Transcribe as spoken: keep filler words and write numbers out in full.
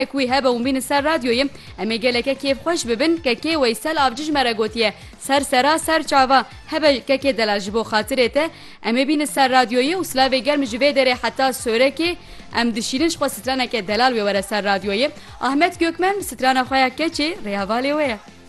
کوی هبه و بین سر رادیویم امی گلکه کیف خوش ببین که کی ویسل آبجیج مرگوتیه سر سرا سر چاوا هبه که که دلجبو خاطرته امی بین سر رادیوی و سلاوی گرم جوی داره حتی سوره که ام دشیرنش خو سترانه که دلال وی وره سر رادیوی احمد گوکمن سترانه خواه که چی ریاوالی ویه